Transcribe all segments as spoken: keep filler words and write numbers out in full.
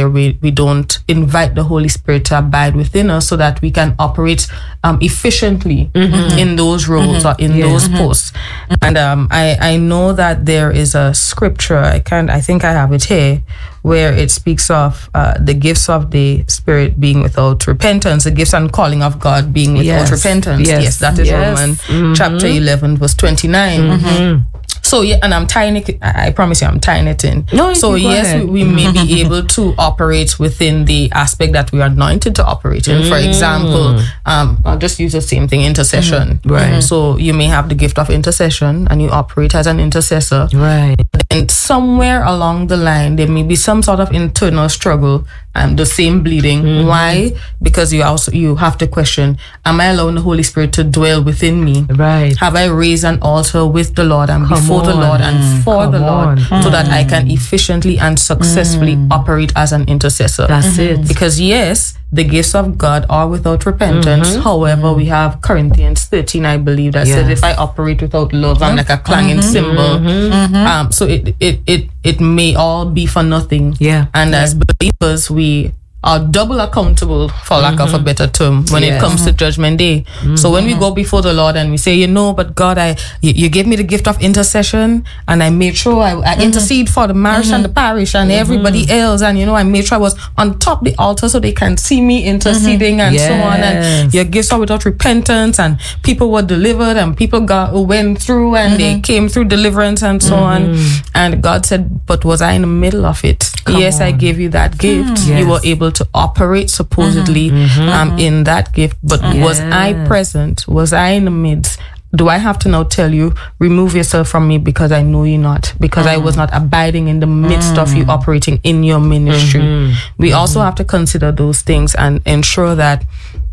where we, we don't invite the Holy Spirit to abide within us so that we can operate um, efficiently mm-hmm. in those roles mm-hmm. or in yeah. those mm-hmm. posts. And um, I, I know that there is a scripture, I can't, I think I have it here, where it speaks of uh, the gifts of the Spirit being without repentance, the gifts and calling of God being without yes. repentance. Yes, yes that is yes. Romans mm-hmm. chapter eleven, verse twenty-nine. Mm-hmm. So yeah, and I'm tying it, I promise you I'm tying it in. No, so yes, we, we may be able to operate within the aspect that we are anointed to operate in. Mm. For example, um, I'll just use the same thing, intercession. Mm-hmm. Right. So you may have the gift of intercession and you operate as an intercessor. Right. And somewhere along the line, there may be some sort of internal struggle and the same bleeding. Mm-hmm. Why? Because you also you have to question, am I allowing the Holy Spirit to dwell within me? Right. Have I raised an altar with the Lord and Come before on. the Lord and for Come the Lord on. so that I can efficiently and successfully mm. operate as an intercessor? That's mm-hmm. it. Because yes, the gifts of God are without repentance. Mm-hmm. However, mm-hmm. we have Corinthians thirteen, I believe, that yes. says if I operate without love, I'm like a clanging mm-hmm. cymbal. Mm-hmm. Um, so it, it it it may all be for nothing. Yeah. And yeah. as believers, we are double accountable, for lack mm-hmm. of a better term, when yes. it comes to Judgment Day. Mm-hmm. So when we go before the Lord and we say, you know, but God, I you, you gave me the gift of intercession, and I made sure I, I mm-hmm. intercede for the parish mm-hmm. and the parish and mm-hmm. everybody else, and you know, I made sure I was on top of the altar so they can see me interceding mm-hmm. and yes. so on. And your gifts are without repentance, and people were delivered, and people got went through, and mm-hmm. they came through deliverance and so mm-hmm. on. And God said, but was I in the middle of it? Come yes, on. I gave you that gift. Mm-hmm. Yes. You were able to operate supposedly mm-hmm. um, in that gift, but yes. was I present? Was I in the midst? Do I have to now tell you, remove yourself from me because I know you not, because mm. I was not abiding in the midst mm. of you operating in your ministry? Mm-hmm. We mm-hmm. also have to consider those things and ensure that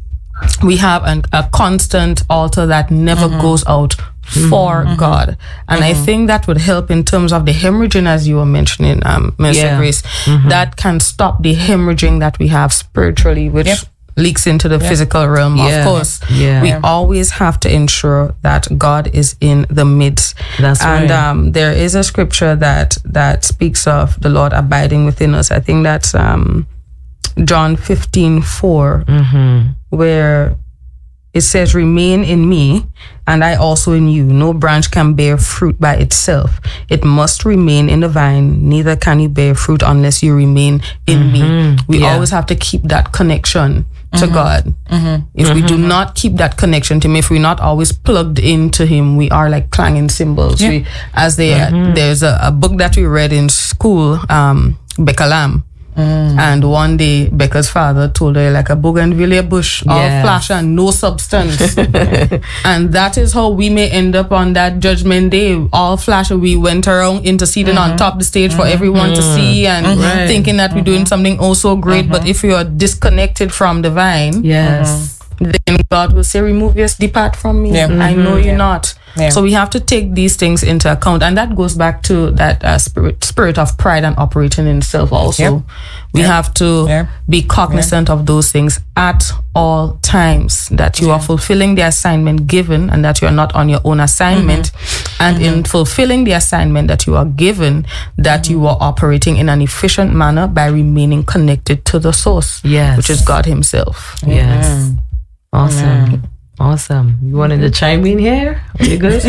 we have an, a constant altar that never mm-hmm. goes out for mm-hmm. God. And mm-hmm. I think that would help in terms of the hemorrhaging, as you were mentioning, um, Minister yeah. Grace. Mm-hmm. That can stop the hemorrhaging that we have spiritually, which yep. leaks into the yep. physical realm. Yeah. Of course, yeah. we yeah. always have to ensure that God is in the midst. That's and right. um, there is a scripture that that speaks of the Lord abiding within us. I think that's um, John fifteen four, mm-hmm. where it says, remain in me, and I also in you. No branch can bear fruit by itself. It must remain in the vine. Neither can you bear fruit unless you remain in mm-hmm. me. We yeah. always have to keep that connection to mm-hmm. God. Mm-hmm. If mm-hmm. we do not keep that connection to Him, if we're not always plugged into Him, we are like clanging cymbals. Yeah. We, as they, mm-hmm. there's a, a book that we read in school, um, Becca Lamb. Mm. And one day, Becca's father told her, like a bougainvillea bush, yes. all flash and no substance. And that is how we may end up on that Judgment Day. All flash, we went around interceding mm-hmm. on top of the stage mm-hmm. for everyone mm-hmm. to see, and mm-hmm. thinking that mm-hmm. we're doing something oh so great. Mm-hmm. But if you are disconnected from the vine, yes, mm-hmm. then God will say, remove yourself, depart from me. Yeah. Mm-hmm. I know you're yeah. not. Yeah. So we have to take these things into account, and that goes back to that uh, spirit spirit of pride and operating in self also. Yep. We yep. have to yep. be cognizant yep. of those things at all times, that you yeah. are fulfilling the assignment given and that you are not on your own assignment. Mm-hmm. And mm-hmm. in fulfilling the assignment that you are given, that mm-hmm. you are operating in an efficient manner by remaining connected to the source, yes. which is God Himself. Mm-hmm. Yes. Awesome. Mm-hmm. Awesome. You wanted to chime in here? Are you good?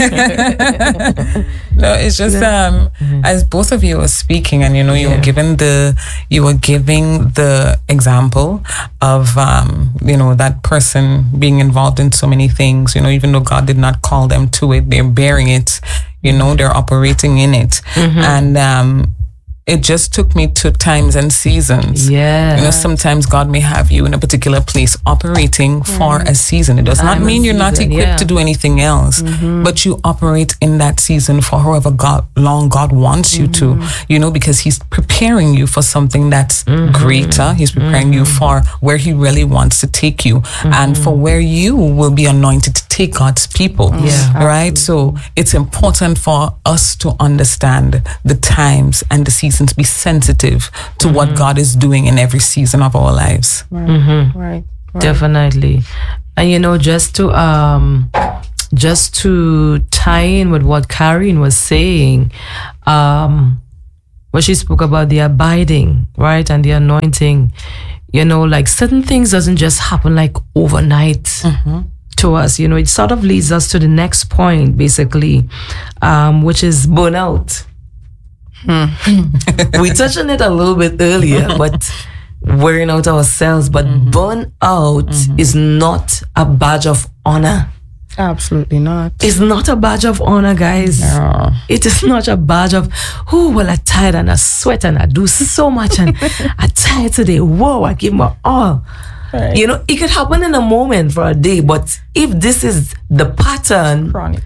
No, it's just um mm-hmm. as both of you were speaking, and you know, you yeah. were giving the you were giving the example of um, you know, that person being involved in so many things, you know, even though God did not call them to it, they're bearing it, you know, they're operating in it. Mm-hmm. And um it just took me to times and seasons. Yeah. You know, sometimes God may have you in a particular place operating mm. for a season. It does not I'm mean you're season, not equipped yeah. to do anything else, mm-hmm. but you operate in that season for however God, long God wants you mm-hmm. to, you know, because He's preparing you for something that's mm-hmm. greater. He's preparing mm-hmm. you for where He really wants to take you mm-hmm. and for where you will be anointed to take God's people. Yeah. Right? So it's important for us to understand the times and the seasons, be sensitive to mm-hmm. what God is doing in every season of our lives. Right. Mm-hmm. right, right. Definitely. And you know, just to um just to tie in with what Karen was saying, um where she spoke about the abiding, right, and the anointing. You know, like certain things doesn't just happen like overnight mm-hmm. to us. You know, it sort of leads us to the next point, basically, um, which is burnout. Hmm. We touched on it a little bit earlier, but wearing out ourselves. But mm-hmm. burnout mm-hmm. is not a badge of honor. Absolutely not. It's not a badge of honor, guys. No. It is not a badge of, oh, well, I tired and I sweat and I do so much and I tired today. Whoa, I give my all. Right. You know, it could happen in a moment for a day, but if this is the pattern, chronic,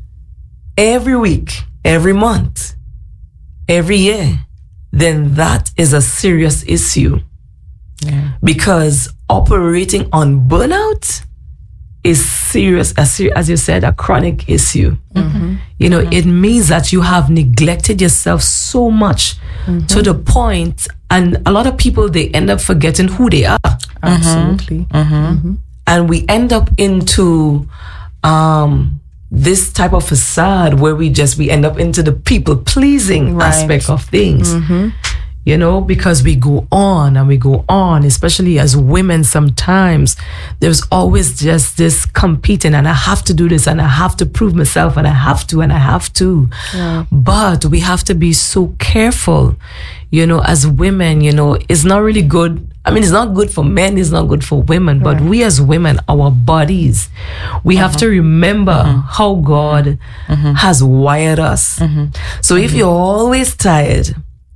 every week, every month, every year, then that is a serious issue. Yeah. Because operating on burnout is serious, as, as you said, a chronic issue. Mm-hmm. You know, mm-hmm. it means that you have neglected yourself so much mm-hmm. to the point, and a lot of people, they end up forgetting who they are. Absolutely. Mm-hmm. Mm-hmm. And we end up into um, this type of facade where we just, we end up into the people-pleasing right. aspect of things. Mm-hmm. You know, because we go on and we go on, especially as women sometimes, there's always just this competing and I have to do this and I have to prove myself and I have to and I have to. Yeah. But we have to be so careful, you know, as women, you know, it's not really good. I mean, it's not good for men, it's not good for women, but right. we as women, our bodies, we uh-huh. have to remember uh-huh. how God uh-huh. has wired us. Uh-huh. So if you're always tired,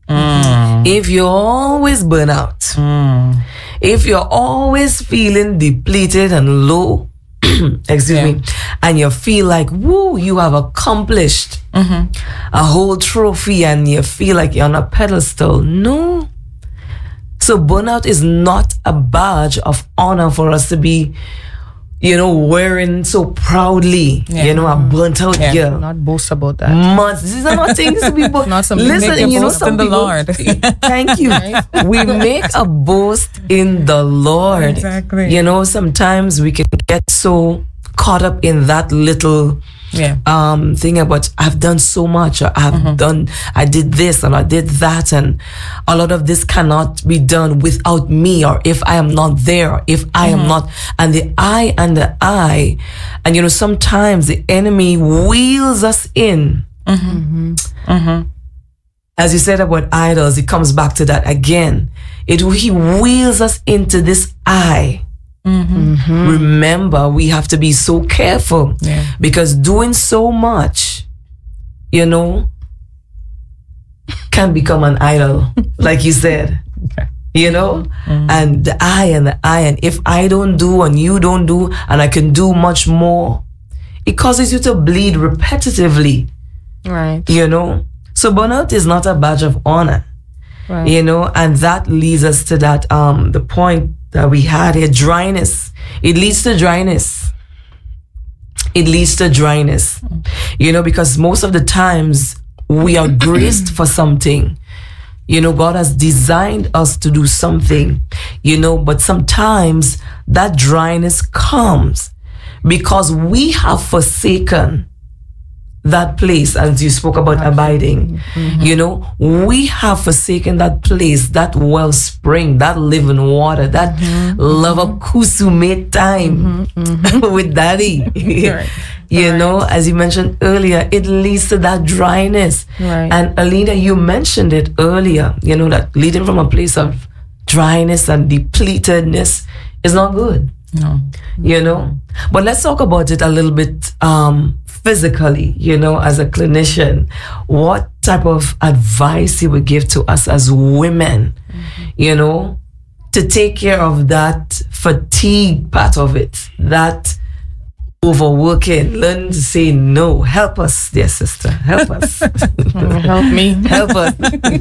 Mm. if you're always burn out, mm. if you're always feeling depleted and low, excuse yeah. me, and you feel like, woo, you have accomplished mm-hmm. a whole trophy and you feel like you're on a pedestal. No. So burnout is not a badge of honor for us to be, you know, wearing so proudly, yeah. you know, a burnt out yeah. girl. Not boast about that. Months. These are not things to be boast. Not something Listen, make a you know, boast some in the people, Lord. Thank you. Right? We make a boast in the Lord. Exactly. You know, sometimes we can get so caught up in that little yeah. um thing about I've done so much, or I've mm-hmm. done, I did this and I did that, and a lot of this cannot be done without me, or if I am not there, or if I mm-hmm. am not, and the I and the I, and you know, sometimes the enemy wheels us in. Mm-hmm. Mm-hmm. As you said about idols, it comes back to that again. It he wheels us into this I. Mm-hmm. Mm-hmm. Remember, we have to be so careful yeah. because doing so much, you know, can become an idol, like you said. Okay. You know, mm-hmm. and the I and the I, and if I don't do and you don't do, and I can do much more, it causes you to bleed repetitively. Right. You know, so burnout is not a badge of honor. Right. You know, and that leads us to that um the point that we had here, dryness. It leads to dryness. It leads to dryness. You know, because most of the times we are graced for something. You know, God has designed us to do something, you know, but sometimes that dryness comes because we have forsaken that place, as you spoke about abiding. Mm-hmm. You know, we have forsaken that place, that wellspring, that living water, that mm-hmm. love of kusume time mm-hmm. Mm-hmm. with daddy. Right. You right. know, as you mentioned earlier, it leads to that dryness. Right. And Alina, you mentioned it earlier, you know, that leading from a place of dryness and depletedness is not good. No. You know, but let's talk about it a little bit um, physically, you know, as a clinician. What type of advice you would give to us as women, mm-hmm. you know, to take care of that fatigue part of it, that overworking, learn to say no. Help us, dear sister. Help us. Help me. Help us.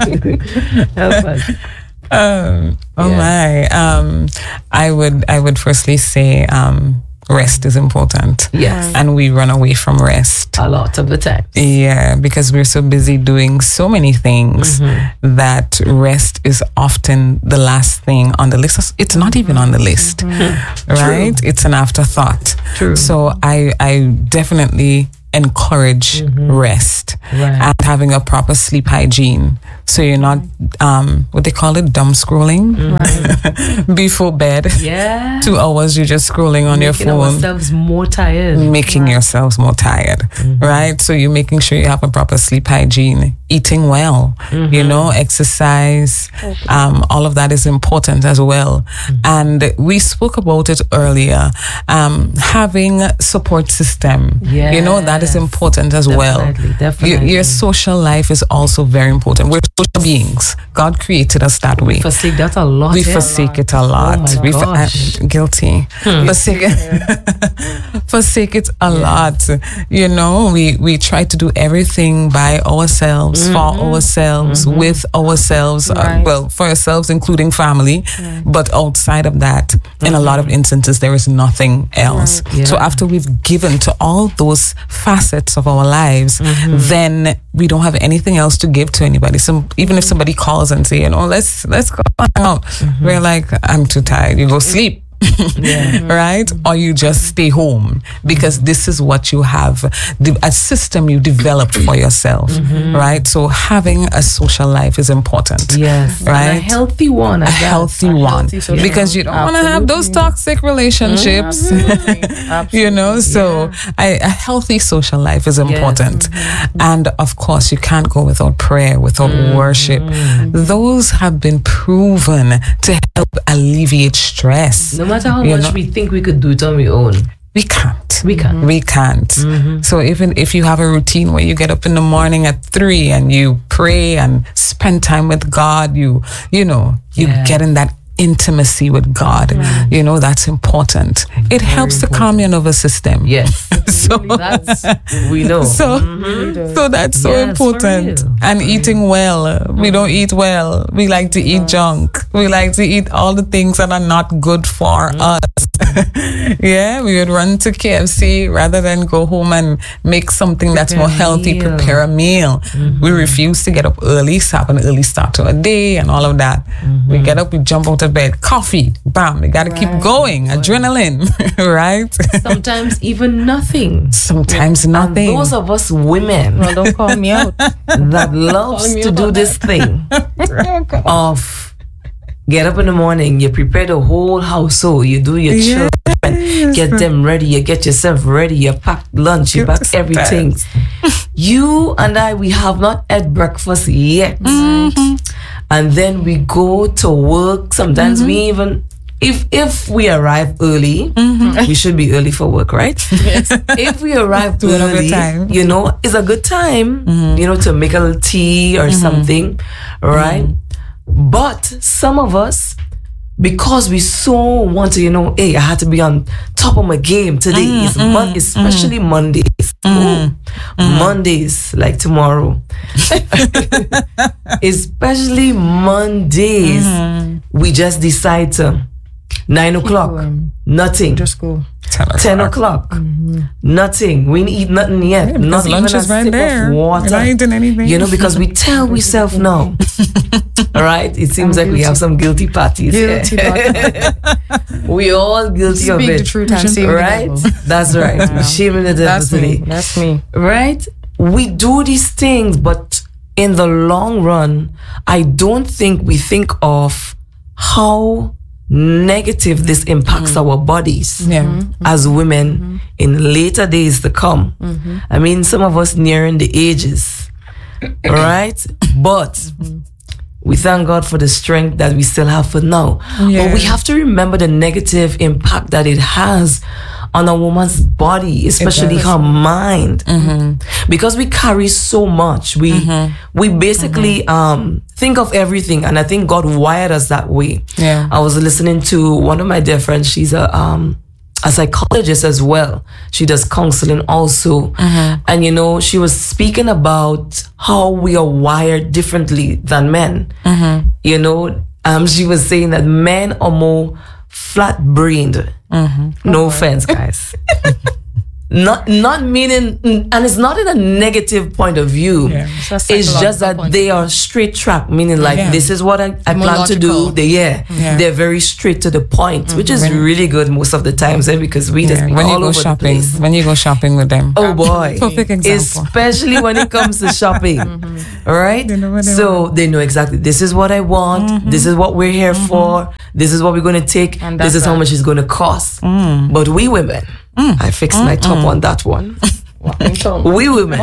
Help us. Um, oh yeah. my! Um, I would I would firstly say um, rest is important. Yes, and we run away from rest a lot of the time. Yeah, because we're so busy doing so many things mm-hmm. that rest is often the last thing on the list. It's not even on the list, mm-hmm. right? True. It's an afterthought. True. So I I definitely encourage mm-hmm. rest right. and having a proper sleep hygiene. So you're not, um, what they call it, dumb scrolling right. before bed. Yeah. Two hours you're just scrolling on making your phone. Making ourselves more tired. Making right. yourselves more tired, mm-hmm. right? So you're making sure you have a proper sleep hygiene, eating well, mm-hmm. you know, exercise, okay. um, all of that is important as well. Mm-hmm. And we spoke about it earlier, um, having support system, yes. you know, that is important as definitely, well. Definitely. Your, your social life is also very important. We're social beings. God created us that way. We forsake that a lot. We yeah. forsake it a lot. Oh my we gosh. For, uh, guilty. Hmm. Forsake it. forsake it a yeah. lot. You know, we, we try to do everything by ourselves, mm-hmm. for ourselves, mm-hmm. with ourselves, right. uh, well, for ourselves, including family. Right. But outside of that, mm-hmm. in a lot of instances, there is nothing else. Right. Yeah. So after we've given to all those facets of our lives, mm-hmm. then we don't have anything else to give to anybody. So even if somebody calls and say, you know, let's let's go out, mm-hmm. we're like, I'm too tired. You go sleep. yeah. Right? Mm-hmm. Or you just stay home because mm-hmm. this is what you have, a system you developed for yourself, mm-hmm. right? So having a social life is important. Yes. Right? And a healthy one. A healthy a one. Healthy because you don't want to have those toxic relationships. Mm-hmm. Absolutely. Absolutely. You know, so yeah. I, a healthy social life is important. Yes. Mm-hmm. And of course, you can't go without prayer, without mm-hmm. worship. Those have been proven to help alleviate stress. No matter how you much know, we think we could do it on our own, we can't. We can't. We can't. Mm-hmm. So even if you have a routine where you get up in the morning at three and you pray and spend time with God, you you know you yeah. get in that intimacy with God. Mm-hmm. You know, that's important. It Very helps important. to calm your nervous system. Yes. so that's we know. So mm-hmm. so that's so yes, important. And for eating real. well. Mm-hmm. We don't eat well. We like to eat junk. We like to eat all the things that are not good for mm-hmm. us. yeah, we would run to K F C rather than go home and make something prepare that's more healthy, meal. prepare a meal. Mm-hmm. We refuse to get up early, so have an early start to a day and all of that. Mm-hmm. We get up, we jump out of bed, coffee, bam, we gotta right. keep going, adrenaline, right? Sometimes even nothing. Sometimes nothing. And those of us women, well, don't call me out, that loves to do this thing of get up in the morning, you prepare the whole household, you do your yes. children, get them ready, you get yourself ready, you pack lunch, you pack everything. You and I, we have not had breakfast yet. Mm-hmm. And then we go to work. Sometimes mm-hmm. we even, if if we arrive early, mm-hmm. we should be early for work, right? Yes. If we arrive early, you know, it's a good time, mm-hmm. you know, to make a little tea or mm-hmm. something, right? Mm-hmm. But some of us, because we so want to, you know, hey, I had to be on top of my game today. Mm, it's mm, mon- especially mm. Mondays. Mm, mm. Mondays, like tomorrow. Especially Mondays, mm. we just decide to nine o'clock, nothing. Just go. Ten o'clock, mm-hmm. nothing. We didn't eat nothing yet. Yeah, not even lunch a is right sip there. of water. We're not eating anything. You know, because we tell ourselves no. All right, it seems I'm like guilty. We have some guilty parties. Guilty yeah. We all guilty Speak of it. The truth and say right? That's right. Yeah. Shaming the devil That's today. Me. That's me. Right? We do these things, but in the long run, I don't think we think of how negative this impacts mm-hmm. our bodies yeah. mm-hmm. as women mm-hmm. in later days to come. Mm-hmm. I mean, some of us nearing the ages, right? But mm-hmm. we thank God for the strength that we still have for now. Yeah. But we have to remember the negative impact that it has on a woman's body, especially her mind, mm-hmm. because we carry so much. We mm-hmm. we basically mm-hmm. um, think of everything, and I think God wired us that way. Yeah, I was listening to one of my dear friends. She's a um, a psychologist as well. She does counseling also, mm-hmm. and you know, she was speaking about how we are wired differently than men. Mm-hmm. You know, um, she was saying that men are more flat-brained. Mm-hmm. No offense, guys. Not not meaning, and it's not in a negative point of view. Yeah. It's, it's just that they are straight track, meaning like yeah. this is what I, I plan to do. They, yeah, yeah, they're very straight to the point, mm-hmm. which is when, really good most of the times, eh, because we yeah. just when all you go over shopping, the place. When you go shopping with them, oh boy, perfect example. Especially when it comes to shopping, mm-hmm. all right? They they so want. They know exactly this is what I want. Mm-hmm. This is what we're here mm-hmm. for. This is what we're going to take. This is right. how much it's going to cost. Mm. But we women. Mm. I fixed mm, my top mm. on that one. We women,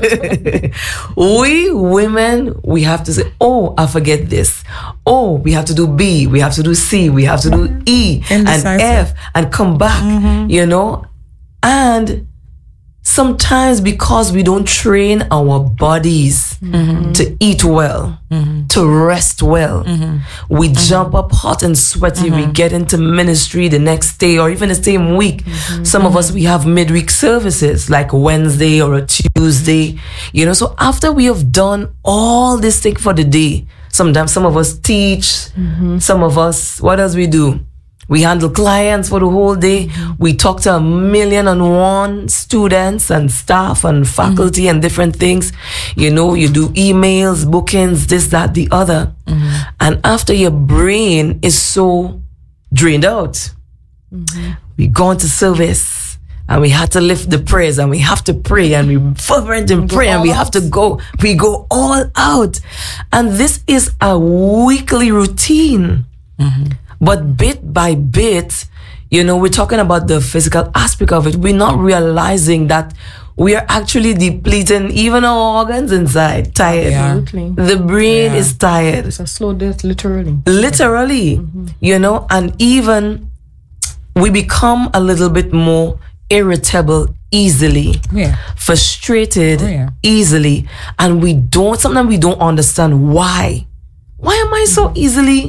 we women, we have to say, oh, I forget this. Oh, we have to do B, we have to do C, we have to do E and F and come back, mm-hmm. you know? And sometimes because we don't train our bodies mm-hmm. to eat well, mm-hmm. to rest well, mm-hmm. we mm-hmm. jump up hot and sweaty, mm-hmm. we get into ministry the next day or even the same week. Mm-hmm. Some mm-hmm. of us, we have midweek services like Wednesday or a Tuesday, you know. So after we have done all this thing for the day, sometimes some of us teach, mm-hmm. some of us, what else we do? We handle clients for the whole day. Mm-hmm. We talk to a million and one students and staff and faculty mm-hmm. and different things. You know, you do emails, bookings, this, that, the other. Mm-hmm. And after your brain is so drained out, mm-hmm. we go into service and we have to lift the prayers and we have to pray and we fervent in prayer and we out. have to go. We go all out. And this is a weekly routine. Mm-hmm. But bit by bit, you know, we're talking about the physical aspect of it. We're not realizing that we are actually depleting even our organs inside. Tired. Absolutely. The brain yeah. is tired. It's a slow death, literally. Literally. Mm-hmm. You know, and even we become a little bit more irritable easily, yeah. frustrated oh, yeah. easily. And we don't, sometimes we don't understand why. Why am I so easily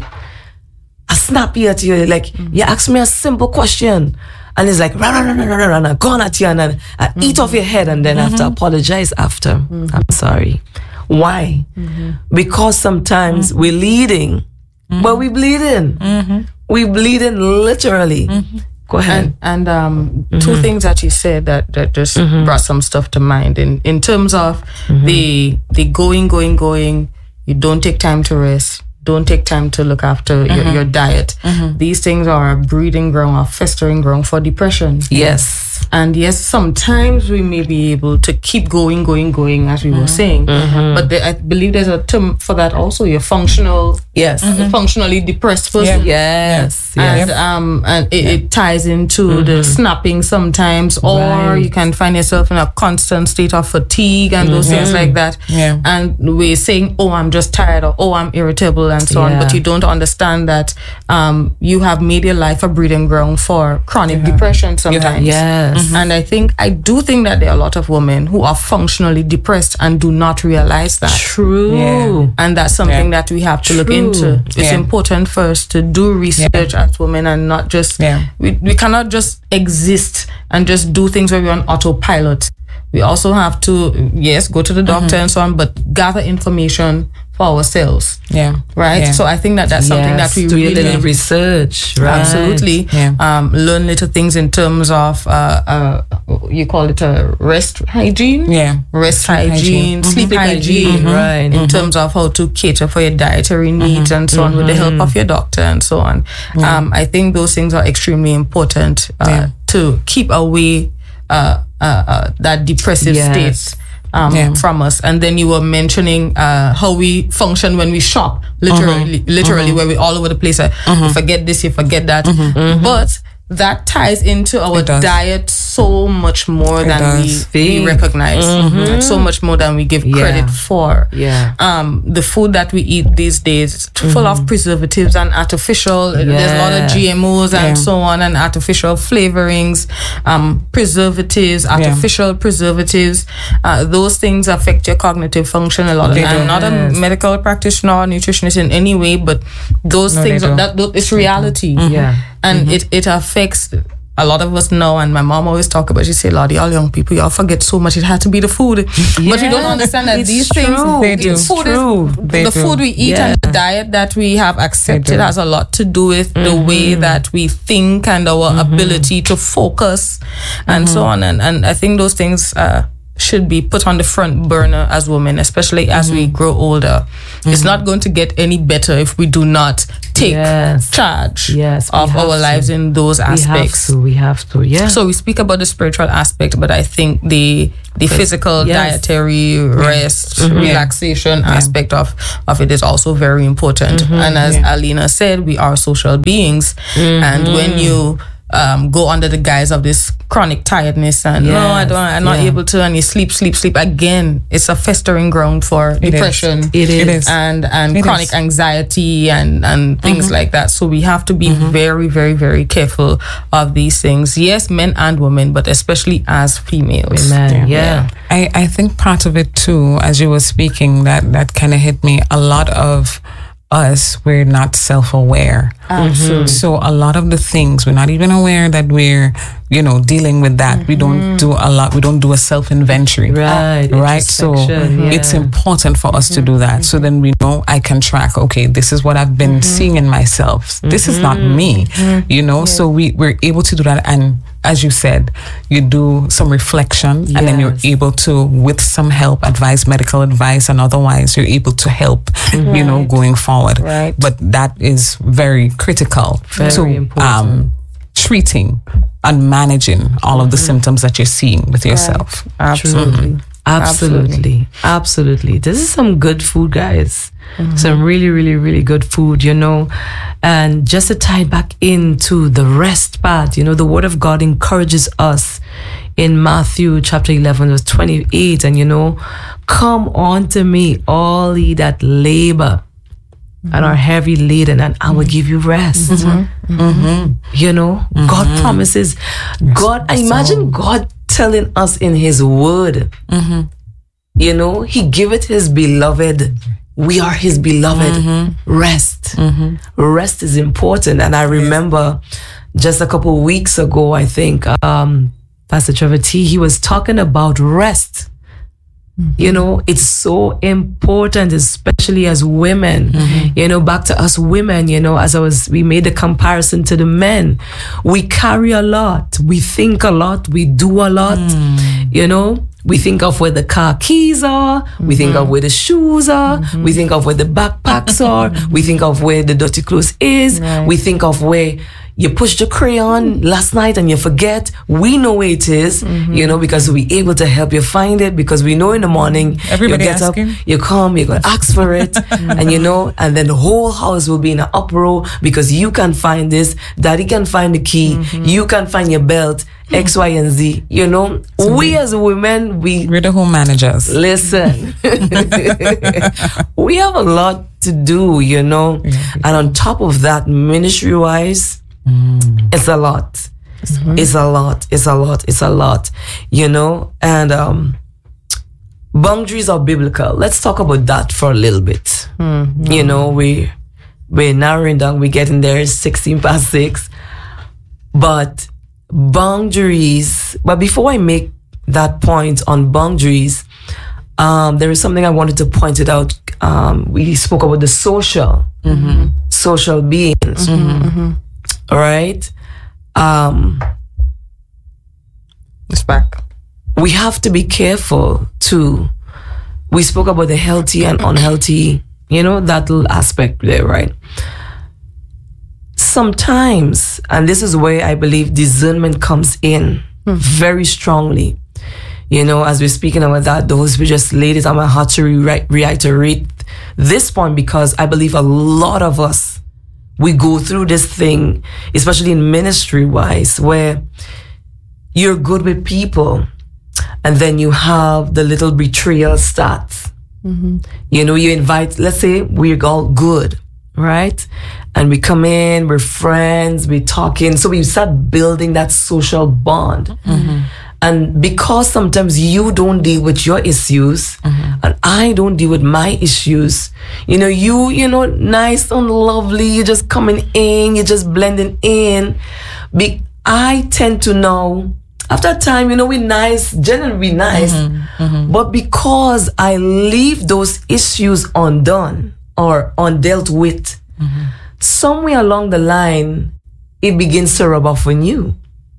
I snappy at you? Like, mm-hmm. you ask me a simple question and it's like, rah, rah, rah, rah, rah, rah, rah, gone at you and I mm-hmm. eat off your head and then mm-hmm. I have to apologize after. Mm-hmm. I'm sorry. Why? Mm-hmm. Because sometimes mm-hmm. we're leading, mm-hmm. but we bleeding. Mm-hmm. We bleeding literally. Mm-hmm. Go ahead. And, and um, mm-hmm. two things that you said that, that just mm-hmm. brought some stuff to mind. In in terms of mm-hmm. the the going, going, going, you don't take time to rest. Don't take time to look after mm-hmm. your, your diet. Mm-hmm. These things are a breeding ground, a festering ground for depression. Yes. And yes, sometimes we may be able to keep going, going, going, as we mm-hmm. were saying. Mm-hmm. But the, I believe there's a term for that also. You're functional. Yes. Mm-hmm. Functionally depressed person. Yeah. Yes. And, yes. um, and it, yeah. it ties into mm-hmm. the snapping sometimes, or right. you can find yourself in a constant state of fatigue and those mm-hmm. things like that. Yeah. And we're saying, oh, I'm just tired, or oh, I'm irritable and so yeah. on. But you don't understand that um, you have made your life a breeding ground for chronic yeah. depression sometimes. Yes. Mm-hmm. And I think, I do think that there are a lot of women who are functionally depressed and do not realize that. True. Yeah. And that's something yeah. that we have to True. look into. It's yeah. important for us to do research yeah. as women and not just, yeah. we, we cannot just exist and just do things where we're on autopilot. We also have to, yes, go to the doctor mm-hmm. and so on, but gather information for ourselves. Yeah. Right? Yeah. So I think that that's something yes, that we do really... Do research. Right. Absolutely. Yeah. Um, learn little things in terms of, uh, uh, you call it a rest hygiene? Yeah. Rest hygiene, hygiene. sleep mm-hmm. hygiene. Mm-hmm. Right. In mm-hmm. terms of how to cater for your dietary needs mm-hmm. and so on mm-hmm. with the help of your doctor and so on. Yeah. Um, I think those things are extremely important uh, yeah. to keep away uh, uh, uh, that depressive yes. state. Um, yeah. from us. And then you were mentioning uh, how we function when we shop, literally, mm-hmm. literally, mm-hmm. where we're all over the place. Uh, mm-hmm. You forget this, you forget that. Mm-hmm. Mm-hmm. But that ties into our diet so much more it than we, we recognize, mm-hmm. so much more than we give yeah. credit for. Yeah. Um, the food that we eat these days is mm-hmm. full of preservatives and artificial. Yeah. There's a lot of G M Os and yeah. so on, and artificial flavorings, um, preservatives, artificial yeah. preservatives. Uh, those things affect your cognitive function a lot. They I'm not yes. a medical practitioner or nutritionist in any way, but those no, things are, that it's reality. Mm-hmm. Yeah. And mm-hmm. it, it affects a lot of us know, and my mom always talk about, she say, Lord, y'all young people, y'all forget so much. It had to be the food. Yeah, but we don't understand that these true. things, they do. food True. is, They the do. food we eat Yeah. and the diet that we have accepted has a lot to do with mm-hmm. the way that we think and our mm-hmm. ability to focus and mm-hmm. so on. And, and I think those things uh, should be put on the front burner as women, especially as mm-hmm. we grow older. Mm-hmm. It's not going to get any better if we do not take yes. charge yes, of our lives to. in those aspects. We have to, we have to, yeah. So we speak about the spiritual aspect, but I think the the physical, yes. dietary, rest, mm-hmm. relaxation yeah. aspect of, of it is also very important. Mm-hmm. And as yeah. Alina said, we are social beings. Mm-hmm. And when you um, go under the guise of this chronic tiredness and yes. no, I don't, I'm not yeah. able to, and you sleep, sleep, sleep again, it's a festering ground for it depression. Is. It, is. it is. And, and it chronic is. anxiety and, and things mm-hmm. like that. So we have to be mm-hmm. very, very, very careful of these things. Yes, men and women, but especially as females. Amen. Yeah. yeah. I, I think part of it too, as you were speaking, that, that kind of hit me. A lot of us, we're not self-aware. Absolutely. So a lot of the things, we're not even aware that we're, you know, dealing with that. Mm-hmm. We don't do a lot. We don't do a self-inventory. Right. Right. So yeah. it's important for us mm-hmm. to do that. Mm-hmm. So then we know I can track, okay, this is what I've been mm-hmm. seeing in myself. Mm-hmm. This is not me, mm-hmm. you know, yes. so we, we're able to do that. And as you said, you do some reflection yes. and then you're able to, with some help, advise, medical advice, and otherwise you're able to help, mm-hmm. you know, going forward. Right. But that is very critical very to important. Um, treating and managing all of the mm-hmm. symptoms that you're seeing with yourself. Right. Absolutely. Mm-hmm. Absolutely. Absolutely. This is some good food, guys. Mm-hmm. Some really, really, really good food, you know. And just to tie back into the rest part, you know, the Word of God encourages us in Matthew chapter eleven, verse twenty-eight. And, you know, come unto me, all ye that labor mm-hmm. and are heavy laden, and I will give you rest. Mm-hmm. Mm-hmm. You know, mm-hmm. God promises. God, I imagine God telling us in His Word, mm-hmm. you know, He giveth His beloved. We are His beloved. Mm-hmm. Rest. Mm-hmm. Rest is important. And I remember just a couple of weeks ago, I think, um, Pastor Trevor T, he was talking about rest. Mm-hmm. You know, it's so important, especially as women, mm-hmm. you know, back to us women, you know, as I was, we made the comparison to the men. We carry a lot. We think a lot. We do a lot, mm. you know. We think of where the car keys are. Mm-hmm. We think of where the shoes are. Mm-hmm. We think of where the backpacks are. We think of where the dirty clothes is. Right. We think of where you pushed the crayon last night and you forget. We know where it is, mm-hmm. you know, because we're able to help you find it, because we know in the morning, everybody you get asking. up, you come, you're going to ask for it, mm-hmm. and you know, and then the whole house will be in an uproar because you can find this, daddy can find the key, mm-hmm. you can find your belt, X, Y, and Z, you know. So we as women, we... We're the home managers. Listen. We have a lot to do, you know. Yeah. And on top of that, ministry-wise, mm. it's a lot. Mm-hmm. It's a lot. It's a lot. It's a lot, you know. And um, boundaries are biblical. Let's talk about that for a little bit. Mm-hmm. You know, we, we're narrowing down. We're getting there. It's sixteen past six. But... boundaries, but before I make that point on boundaries, um, there is something I wanted to point it out. Um, we spoke about the social, mm-hmm. social beings, mm-hmm. Mm-hmm. all right? Um, it's back. We have to be careful too. We spoke about the healthy and unhealthy, you know, that little aspect there, right? Sometimes, and this is where I believe discernment comes in mm-hmm. very strongly. You know, as we're speaking about that, those we just laid it on my heart to re- reiterate this point, because I believe a lot of us, we go through this thing, especially in ministry-wise, where you're good with people and then you have the little betrayal starts. Mm-hmm. You know, you invite, let's say we're all good, right? And we come in, we're friends, we're talking. So we start building that social bond. Mm-hmm. And because sometimes you don't deal with your issues, mm-hmm. and I don't deal with my issues, you know, you, you know, nice and lovely, you're just coming in, you're just blending in. Be- I tend to know, after time, you know, we're nice, generally nice, mm-hmm, mm-hmm. but because I leave those issues undone or undealt with, mm-hmm. somewhere along the line, it begins to rub off on you.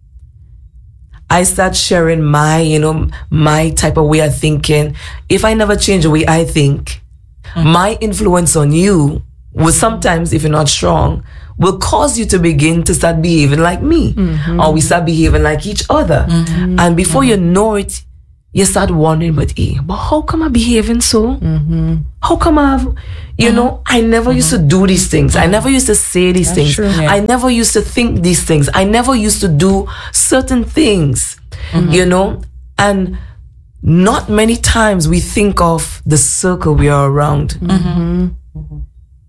I start sharing my, you know, my type of way of thinking. If I never change the way I think, mm-hmm. my influence on you will sometimes, if you're not strong, will cause you to begin to start behaving like me. Mm-hmm. Or we start behaving like each other. Mm-hmm. And before mm-hmm. you know it, you start wondering, but eh, but how come I'm behaving so? Mm-hmm. How come I've, you mm-hmm. know, I never mm-hmm. used to do these things. Mm-hmm. I never used to say these That's things. True, yeah. I never used to think these things. I never used to do certain things, mm-hmm. you know? And not many times we think of the circle we are around. Mm-hmm. Mm-hmm.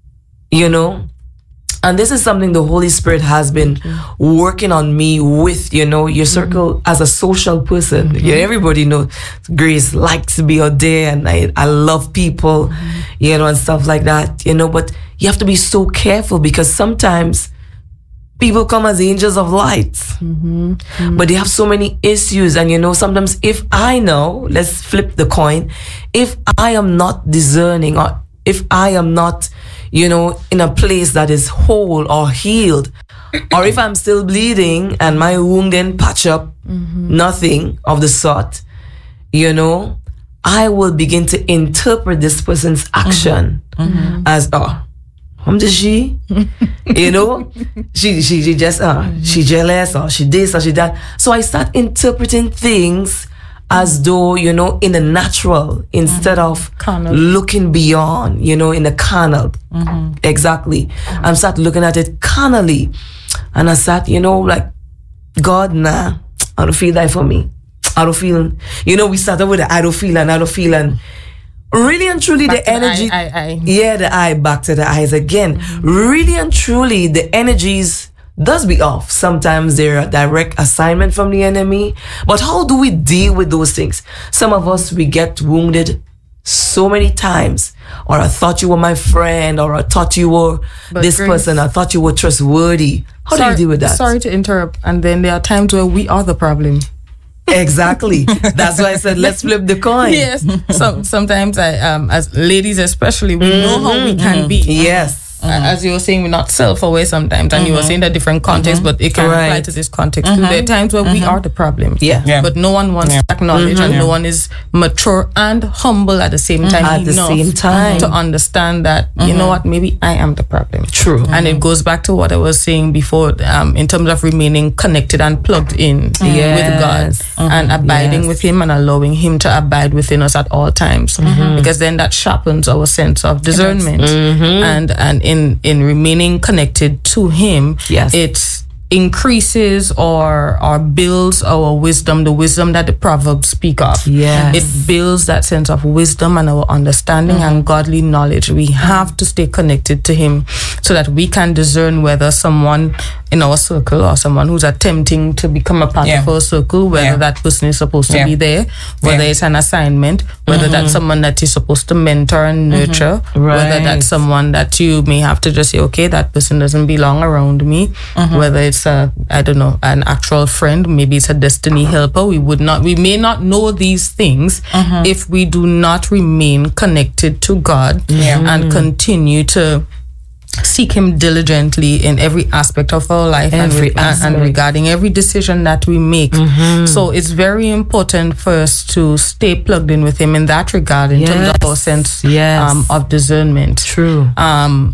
You know? And this is something the Holy Spirit has been mm-hmm. working on me with, you know, your circle mm-hmm. as a social person. Mm-hmm. Yeah, everybody knows Grace likes to be out there, and I, I love people, mm-hmm. you know, and stuff like that, you know, but you have to be so careful because sometimes people come as angels of light, mm-hmm. Mm-hmm. but they have so many issues. And, you know, sometimes if I know, let's flip the coin, if I am not discerning or if I am not, you know, in a place that is whole or healed, or if I'm still bleeding and my wound didn't patch up, mm-hmm. nothing of the sort, you know, I will begin to interpret this person's action mm-hmm. as, oh, whom did she? You know, she, she, she just, uh, mm-hmm. she jealous, or she this, or she that. So I start interpreting things as though, you know, in the natural, instead mm-hmm. of carnal. Looking beyond, you know, in the carnal. Mm-hmm. Exactly. Mm-hmm. I start looking at it carnally. And I start, you know, like, God, nah, I don't feel that for me. I don't feel, you know, we started with the I don't feel and I don't feel, and really and truly back the energy. The eye, eye, eye. Yeah, the eye, back to the eyes again. Mm-hmm. Really and truly the energies does be off. Sometimes they're a direct assignment from the enemy. But how do we deal with those things? Some of us, we get wounded so many times. Or I thought you were my friend, or I thought you were but this Grace, person, I thought you were trustworthy. How sorry, do you deal with that? Sorry to interrupt. And then there are times where we are the problem. Exactly. That's why I said, let's flip the coin. Yes. So sometimes I, um, as ladies especially, we mm-hmm, know how we can mm-hmm. be. Yes. Mm-hmm. As you were saying, we're not self-aware sometimes, and mm-hmm. you were saying that different context, mm-hmm. but it can right. apply to this context mm-hmm. too. There are times where mm-hmm. we are the problem, yeah. yeah. but no one wants yeah. to acknowledge, mm-hmm. and yeah. no one is mature and humble at the same time. At the same time, to understand that mm-hmm. you know what, maybe I am the problem. True, mm-hmm. and it goes back to what I was saying before, um, in terms of remaining connected and plugged in mm-hmm. yes. with God mm-hmm. and abiding yes. with Him and allowing Him to abide within us at all times, mm-hmm. because then that sharpens our sense of discernment, mm-hmm. and and in in remaining Meaning connected to Him, yes. it increases or or builds our wisdom, the wisdom that the Proverbs speak of. Yes. It builds that sense of wisdom and our understanding mm-hmm. and godly knowledge. We have to stay connected to Him so that we can discern whether someone in our circle or someone who's attempting to become a part yeah. of our circle, whether yeah. that person is supposed to yeah. be there, whether yeah. it's an assignment, whether mm-hmm. that's someone that you're supposed to mentor and nurture, mm-hmm. right. whether that's someone that you may have to just say, okay, that person doesn't belong around me, mm-hmm. whether it's a, I don't know, an actual friend, maybe it's a destiny helper. We would not, we may not know these things mm-hmm. if we do not remain connected to God yeah. and continue to seek Him diligently in every aspect of our life every and, and regarding every decision that we make. Mm-hmm. So it's very important for us to stay plugged in with Him in that regard, in yes. terms of our sense yes. um, of discernment. True. Um,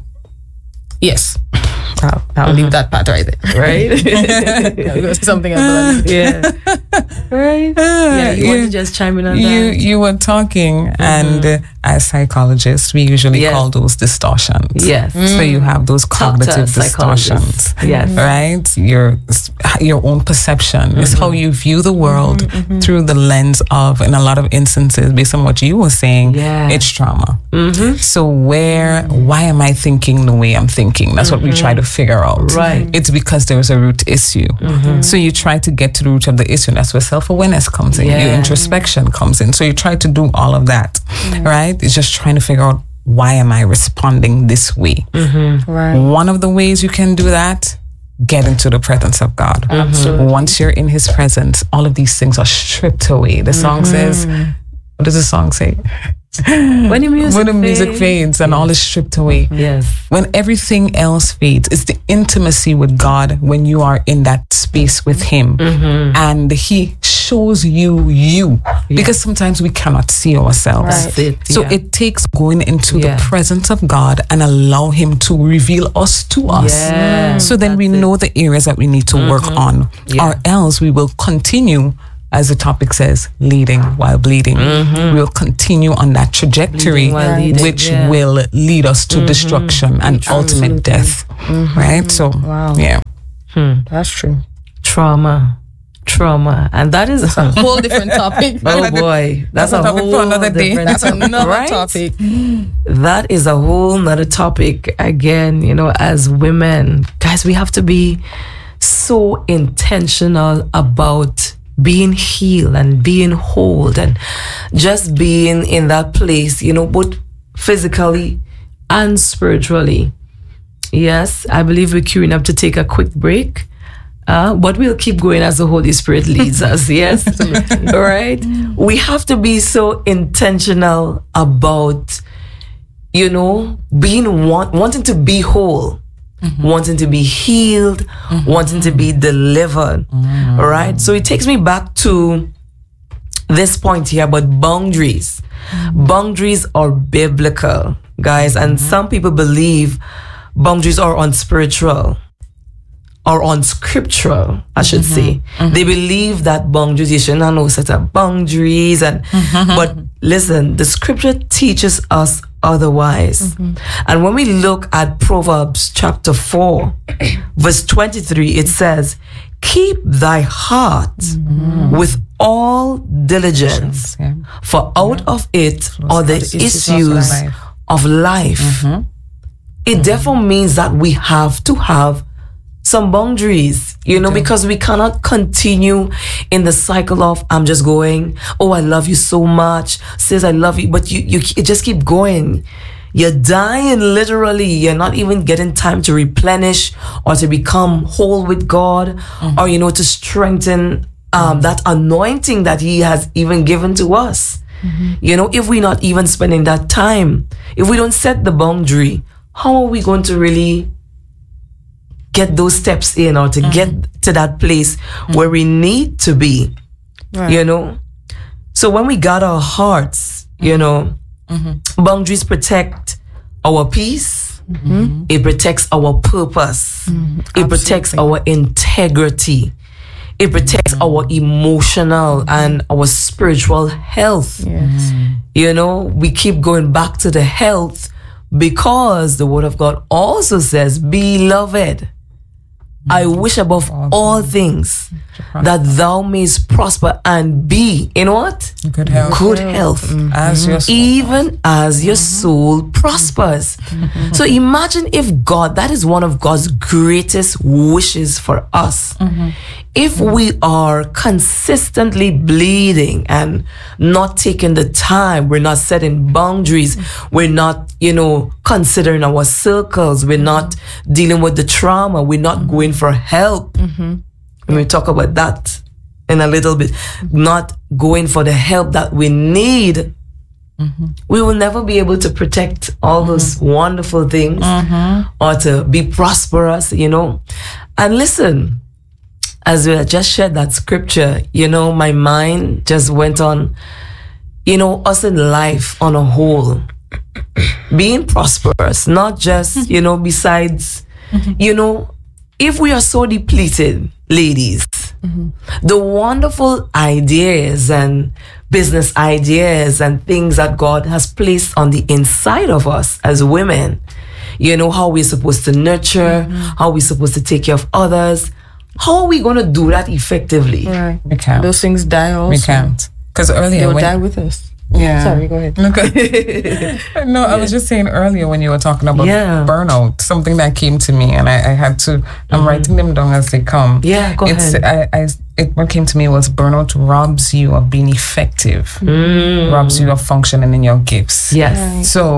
yes. I'll, I'll mm-hmm. leave that part right there. Right? Yeah, something else. Yeah. Right? Yeah, you, you want to just chime in on you, that? You were talking, mm-hmm. and uh, as psychologists, we usually yes. call those distortions. Yes. Mm. So you have those cognitive distortions. Yes. Right? Your your own perception mm-hmm. is how you view the world mm-hmm, mm-hmm. through the lens of, in a lot of instances, based on what you were saying, yeah. it's trauma. Mm-hmm. So where, why am I thinking the way I'm thinking? That's mm-hmm. what we try to figure out. Right. It's because there's a root issue. Mm-hmm. So you try to get to the root of the issue. That's where self-awareness comes in. Yeah. Your introspection comes in. So you try to do all of that, mm-hmm. right? It's just trying to figure out, why am I responding this way? Mm-hmm. Right. One of the ways you can do that get into the presence of God. Absolutely. Once you're in his presence, all of these things are stripped away. The song mm-hmm. says, what does the song say? When the music, when the music fades, fades and yes. all is stripped away. Yes. When everything else fades, it's the intimacy with God when you are in that space with him. Mm-hmm. And he shows you you. Yeah. Because sometimes we cannot see ourselves. Right. It, so yeah. it takes going into yeah. the presence of God and allow him to reveal us to us. Yeah. So then we That's know it. the areas that we need to mm-hmm. work on. Yeah. Or else we will continue, as the topic says, leading while bleeding. Mm-hmm. We'll continue on that trajectory, leading, which yeah. will lead us to mm-hmm. destruction and Absolutely. ultimate death. Mm-hmm. Right? So, wow. yeah. Hmm. That's true. Trauma. Trauma. And that is a whole different topic. Oh boy. That's, That's a, a topic whole for another day. That's another right? topic. That is a whole nother topic. Again, you know, as women, guys, we have to be so intentional about being healed and being whole and just being in that place, you know, both physically and spiritually. Yes, I believe we're queuing up to take a quick break. Uh, but we'll keep going as the Holy Spirit leads us. Yes. All right. We have to be so intentional about, you know, being want, wanting to be whole, mm-hmm. wanting to be healed, mm-hmm. wanting to be delivered. Mm-hmm. All right. So it takes me back to this point here about boundaries. Mm-hmm. Boundaries are biblical, guys. And mm-hmm. some people believe boundaries are unspiritual. Or unscriptural, I should mm-hmm. say. Mm-hmm. They believe that boundaries, you should not know set up boundaries. And mm-hmm. But listen, the scripture teaches us otherwise. Mm-hmm. And when we look at Proverbs chapter four, verse twenty-three, it says, keep thy heart mm-hmm. with all diligence, yeah. for out yeah. of it are the issues of life. Of life. Mm-hmm. It mm-hmm. therefore means that we have to have some boundaries, you know, okay. because we cannot continue in the cycle of I'm just going, oh, I love you so much, says I love you, but you, you, you just keep going. You're dying literally. You're not even getting time to replenish or to become whole with God mm-hmm. or, you know, to strengthen um, that anointing that he has even given to us. Mm-hmm. You know, if we're not even spending that time, if we don't set the boundary, how are we going to really get those steps in or to mm-hmm. get to that place mm-hmm. where we need to be, right. you know? So when we guard our hearts, mm-hmm. you know, mm-hmm. boundaries protect our peace. Mm-hmm. It protects our purpose. Mm-hmm. It protects our integrity. It protects mm-hmm. our emotional mm-hmm. and our spiritual health. Yes. Mm-hmm. You know, we keep going back to the health because the word of God also says, beloved, I wish above all things that thou mayst prosper and be in what? Good health. Good health. Mm-hmm. As your soul even prospers. As your soul prospers. Mm-hmm. So imagine if God, that is one of God's greatest wishes for us. Mm-hmm. If we are consistently bleeding and not taking the time, we're not setting boundaries, we're not, you know, considering our circles, we're not dealing with the trauma, we're not going for help. Mm-hmm. When we talk about that in a little bit, not going for the help that we need, mm-hmm. we will never be able to protect all mm-hmm. those wonderful things mm-hmm. or to be prosperous, you know. And listen, as we just shared that scripture, you know, my mind just went on, you know, us in life on a whole, being prosperous, not just, you know, besides, mm-hmm. you know, if we are so depleted, ladies, mm-hmm. the wonderful ideas and business ideas and things that God has placed on the inside of us as women, you know, how we're supposed to nurture, mm-hmm. how we're supposed to take care of others. How are we going to do that effectively? Right. We can't. Those things die also. We can't. Because earlier... They'll when, die with us. Yeah. Sorry, go ahead. Okay. no, I was just saying earlier when you were talking about yeah. burnout, something that came to me and I, I had to... I'm mm-hmm. writing them down as they come. Yeah, go it's, ahead. I, I, it, what came to me was burnout robs you of being effective. Mm. Robs you of functioning in your gifts. Yes. Right. So...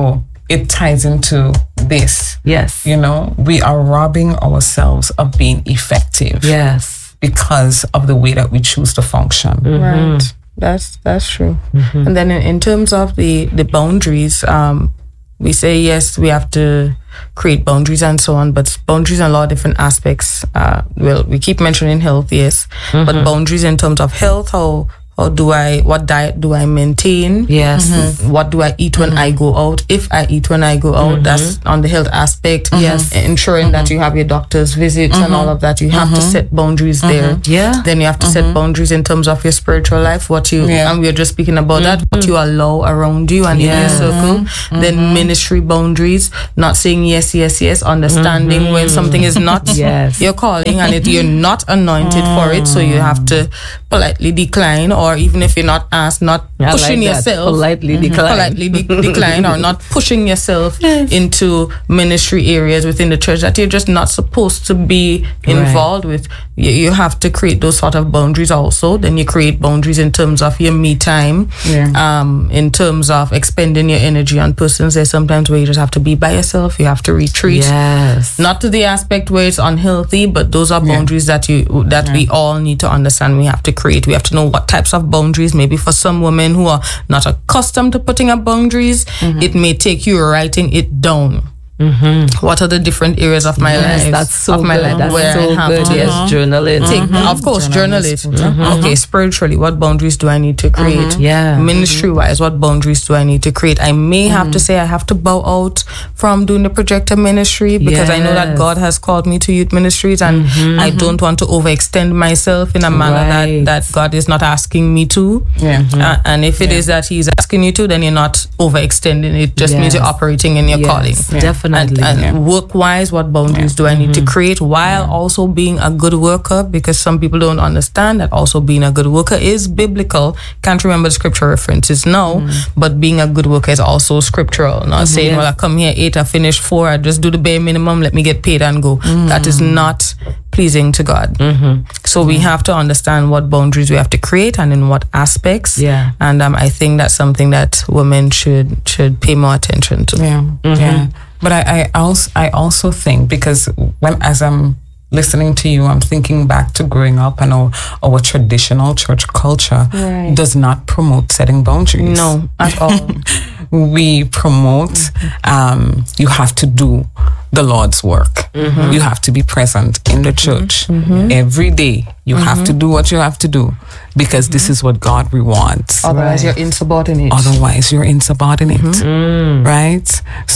it ties into this. Yes. You know, we are robbing ourselves of being effective. Yes. Because of the way that we choose to function. Mm-hmm. Right. That's that's true. Mm-hmm. And then in, in terms of the, the boundaries, um, we say, yes, we have to create boundaries and so on, but boundaries in a lot of different aspects. Uh, well, we keep mentioning health, yes, mm-hmm. but boundaries in terms of health, how How do I, what diet do I maintain? Yes. Mm-hmm. What do I eat when mm-hmm. I go out? If I eat when I go out, mm-hmm. that's on the health aspect. Mm-hmm. Yes. Ensuring mm-hmm. that you have your doctor's visits mm-hmm. and all of that. You have mm-hmm. to set boundaries mm-hmm. there. Yeah. Then you have to mm-hmm. set boundaries in terms of your spiritual life. What you, yeah. and we were just speaking about mm-hmm. that, what you allow around you and yeah. in your circle. Mm-hmm. Then ministry boundaries, not saying yes, yes, yes, understanding mm-hmm. when something is not yes. your calling and it, you're not anointed mm-hmm. for it. So you have to politely decline, or even if you're not asked, not I pushing like yourself politely mm-hmm. decline, politely de- decline, or not pushing yourself yes. into ministry areas within the church that you're just not supposed to be involved right. with. You, you have to create those sort of boundaries also. Then you create boundaries in terms of your me time, yeah. um, in terms of expending your energy on persons. There's sometimes where you just have to be by yourself. You have to retreat. Yes. Not to the aspect where it's unhealthy, but those are boundaries yeah. that you that yeah. we all need to understand. We have to create. We have to know what types of boundaries. Maybe for some women who are not accustomed to putting up boundaries, mm-hmm. it may take you writing it down. Mm-hmm. What are the different areas of my yes, life? That's so of my good. life That's where so I have good. to Yes, journaling. Take, mm-hmm. Of course, journal it. Mm-hmm. Okay, spiritually, what boundaries do I need to create? Mm-hmm. Yeah. Ministry-wise, what boundaries do I need to create? I may mm-hmm. have to say I have to bow out from doing the projector ministry because yes. I know that God has called me to youth ministries, and mm-hmm. I don't want to overextend myself in a manner right. that, that God is not asking me to. Yeah. Mm-hmm. Uh, and if it yeah. is that He's asking you to, then you're not overextending. It just yes. means you're operating in your yes, calling. Yeah. Definitely. And, and yeah. work-wise, what boundaries yeah. do I need mm-hmm. to create while yeah. also being a good worker? Because some people don't understand that also being a good worker is biblical. Can't remember the scripture references now, mm-hmm. but being a good worker is also scriptural. Not mm-hmm. saying, yes. well, I come here eight, I finish four, I just do the bare minimum, let me get paid and go. Mm-hmm. That is not pleasing to God. Mm-hmm. So mm-hmm. we have to understand what boundaries we have to create and in what aspects. Yeah. And um, I think that's something that women should should pay more attention to. Yeah. Mm-hmm. Yeah. But I, I also I also think, because when as I'm listening to you, I'm thinking back to growing up, and our, our traditional church culture right. does not promote setting boundaries. No, at all. We promote mm-hmm. um, you have to do the Lord's work. Mm-hmm. You have to be present in the church mm-hmm. every day. You mm-hmm. have to do what you have to do because mm-hmm. this is what God rewards. Otherwise, right. you're insubordinate. Otherwise, you're insubordinate, mm-hmm. right?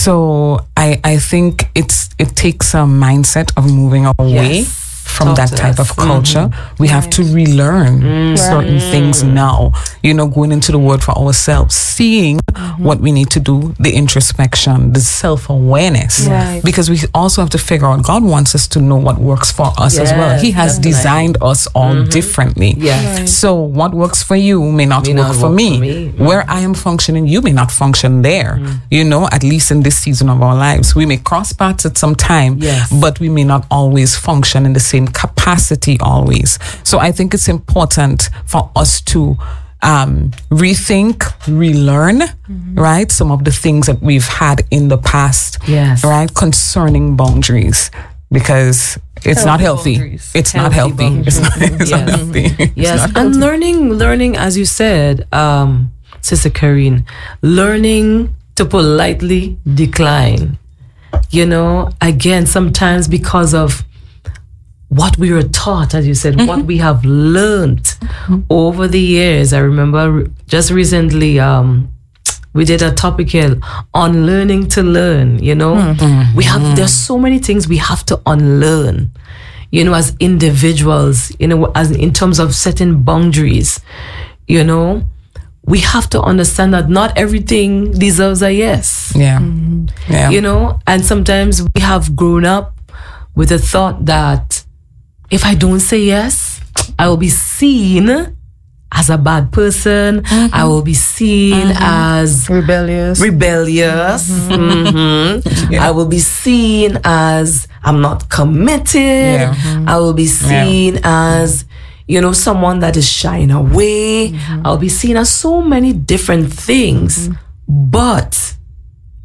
So I I think it's it takes a mindset of moving away. Yes. From Talk that type us. of culture, mm-hmm. we have right. to relearn mm-hmm. certain right. things now. You know, going into the Word for ourselves, seeing mm-hmm. what we need to do, the introspection, the self-awareness. Right. Because we also have to figure out, God wants us to know what works for us yes, as well. He has definitely. designed us all mm-hmm. differently. Yes. Right. So what works for you may not, may work, not for work me. for me. Mm-hmm. Where I am functioning, you may not function there. Mm-hmm. You know, at least in this season of our lives, we may cross paths at some time, yes. but we may not always function in the same capacity always. So I think it's important for us to um, rethink, relearn, mm-hmm. right? Some of the things that we've had in the past, yes. right? Concerning boundaries, because it's healthy not healthy. Boundaries. It's healthy not healthy. It's not, it's yes. not healthy. It's yes. not And healthy. learning, learning, as you said, um, Sister Karine, learning to politely decline. You know, again, sometimes because of what we were taught, as you said, mm-hmm. what we have learned mm-hmm. over the years. I remember just recently, um, we did a topic here on learning to learn, you know. Mm-hmm. We have, there's so many things we have to unlearn, you know, as individuals, you know, as in terms of setting boundaries, you know. We have to understand that not everything deserves a yes. Yeah. Mm-hmm. Yeah. You know, and sometimes we have grown up with the thought that if I don't say yes, I will be seen as a bad person. Mm-hmm. I will be seen mm-hmm. as rebellious. Rebellious. Mm-hmm. Mm-hmm. Yeah. I will be seen as I'm not committed. Yeah. Mm-hmm. I will be seen yeah. as, you know, someone that is shying away. Mm-hmm. I'll be seen as so many different things. Mm-hmm. But